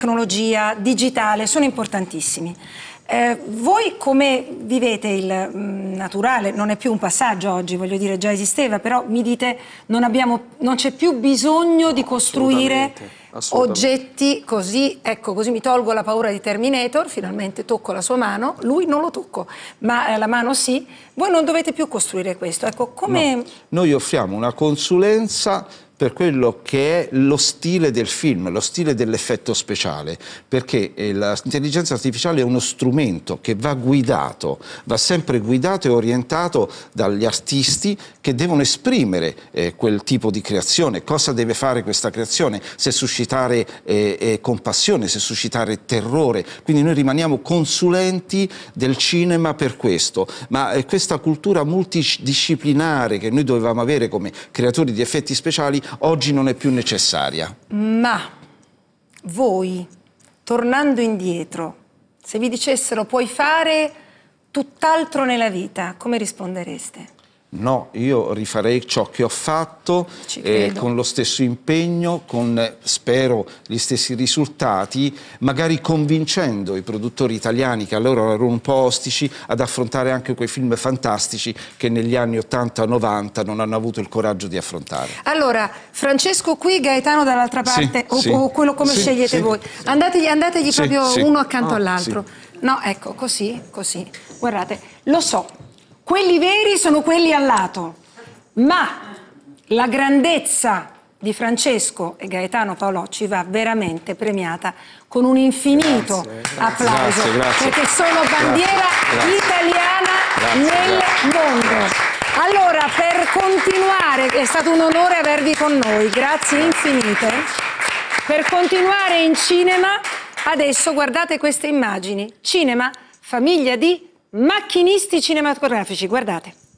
tecnologia digitale sono importantissimi. Voi come vivete il naturale? Non è più un passaggio oggi, voglio dire, già esisteva, però mi dite non c'è più bisogno di costruire oggetti così, ecco, così mi tolgo la paura di Terminator, finalmente tocco la sua mano, lui non lo tocco, ma la mano sì. Voi non dovete più costruire questo, ecco, come... No. Noi offriamo una consulenza per quello che è lo stile del film, lo stile dell'effetto speciale, perché l'intelligenza artificiale è uno strumento che va guidato, va sempre guidato e orientato dagli artisti che devono esprimere quel tipo di creazione. Cosa deve fare questa creazione? Se suscitare compassione, se suscitare terrore. Quindi noi rimaniamo consulenti del cinema per questo, ma questa cultura multidisciplinare che noi dovevamo avere come creatori di effetti speciali oggi non è più necessaria. Ma voi, tornando indietro, se vi dicessero puoi fare tutt'altro nella vita, come rispondereste? No, io rifarei ciò che ho fatto con lo stesso impegno, con, spero, gli stessi risultati, magari convincendo i produttori italiani che allora erano un po' ostici ad affrontare anche quei film fantastici che negli anni 80-90 non hanno avuto il coraggio di affrontare. Allora, Francesco qui, Gaetano dall'altra parte, o quello come scegliete voi. Andategli proprio uno accanto all'altro. No, ecco, così. Guardate, lo so. Quelli veri sono quelli al lato, ma la grandezza di Francesco e Gaetano Paolocci va veramente premiata con un infinito applauso, perché sono bandiera italiana nel mondo. Allora, per continuare, è stato un onore avervi con noi, grazie infinite. Per continuare in cinema, adesso guardate queste immagini. Cinema, famiglia di macchinisti cinematografici, guardate.